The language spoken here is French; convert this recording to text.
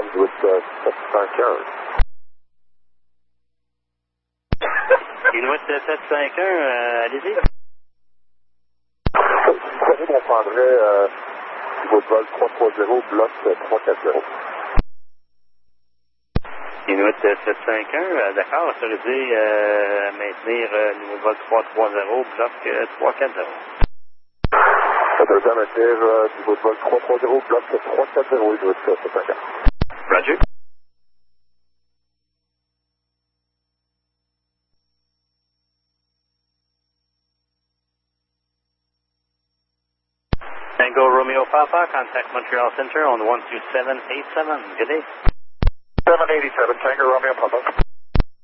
Inuit 751. Inuit 751, allez-y. On prendrait niveau de vol 330, bloc 340. Inuit 751, d'accord, autorisé à maintenir niveau de vol 330, bloc 340. Autorisé à maintenir niveau de vol 330, bloc 340, Inuit 751. Roger. Tango Romeo Papa, contact Montreal Center on 12787. Good day. 787, Tango Romeo Papa.